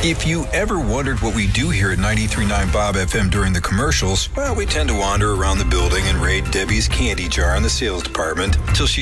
If you ever wondered what we do here at 93.9 Bob FM during the commercials, well, we tend to wander around the building and raid Debbie's candy jar in the sales department until she